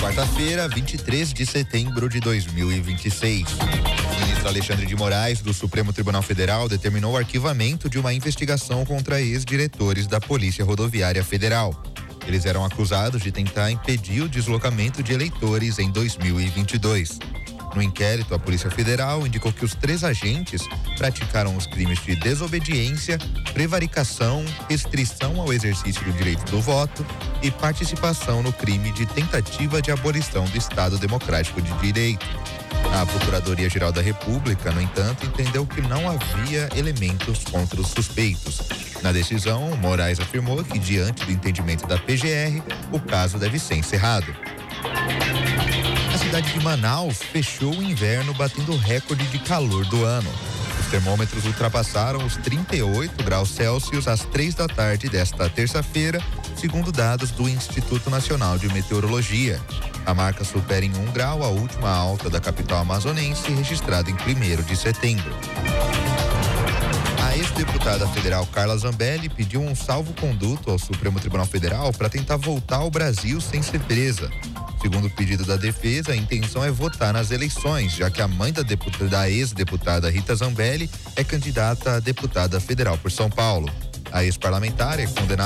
Quarta-feira, 23 de setembro de 2026. O ministro Alexandre de Moraes, do Supremo Tribunal Federal, determinou o arquivamento de uma investigação contra ex-diretores da Polícia Rodoviária Federal. Eles eram acusados de tentar impedir o deslocamento de eleitores em 2022. No inquérito, a Polícia Federal indicou que os 3 agentes praticaram os crimes de desobediência, prevaricação, restrição ao exercício do direito do voto e participação no crime de tentativa de abolição do Estado Democrático de Direito. A Procuradoria-Geral da República, no entanto, entendeu que não havia elementos contra os suspeitos. Na decisão, Moraes afirmou que, diante do entendimento da PGR, o caso deve ser encerrado. A cidade de Manaus fechou o inverno batendo o recorde de calor do ano. Os termômetros ultrapassaram os 38 graus Celsius às 3 da tarde desta terça-feira, segundo dados do Instituto Nacional de Meteorologia. A marca supera em 1 grau a última alta da capital amazonense, registrada em 1º de setembro. A ex-deputada federal Carla Zambelli pediu um salvo-conduto ao Supremo Tribunal Federal para tentar voltar ao Brasil sem ser presa. Segundo o pedido da defesa, a intenção é votar nas eleições, já que a mãe da ex-deputada Rita Zambelli é candidata a deputada federal por São Paulo. A ex-parlamentar é condenada